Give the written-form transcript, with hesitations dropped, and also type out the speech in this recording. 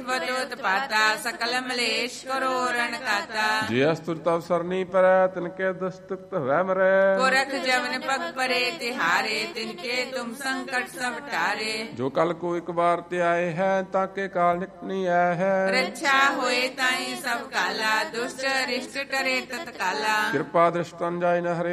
ਬਤ ਉਤਪਾਤਾ ਸਕਲ ਮਲੇਸ਼ ਕਰੋ ਰਨ ਕਾਤਾ। ਜੇ ਅਸਤੁਰ ਤਵ ਸਰਨੀ ਪਰੈ ਤਿਨਕੇ ਦੁਸ਼ਟ ਹਵੈ ਮਰੈ। ਪੁਰਖ ਜਮਨ ਪਗ ਪਰੇ ਤਿਹਾਰੇ ਤਿਨਕੇ ਤੁਮ ਸੰਕਟ ਸਭ ਟਾਰੇ। ਜੋ ਕਲ ਕੋ ਇੱਕ ਵਾਰ ਤੇ ਆਏ ਹੈ ਤਾਕੇ ਕਾਲ ਨਿਕਟਨੀ ਆਏ ਹੈ। ਰੱਛਾ ਹੋਏ ਤਾਈ ਸਭ ਕਾਲਾ ਦੁਸ਼ਟ ਰਿਸ਼ਟ ਟਰੇ ਤਤਕਾਲਾ। ਕਿਰਪਾ ਦ੍ਰਿਸ਼ਟਨ ਜਾਇ ਨ ਹਰੇ